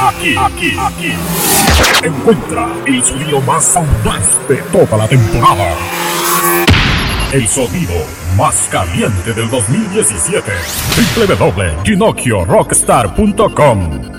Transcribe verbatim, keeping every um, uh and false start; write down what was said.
aquí, aquí, aquí. Encuentra el sonido más audaz de toda la temporada. El sonido más caliente del dos mil diecisiete. doble u doble u doble u punto ginocchio rockstar punto com.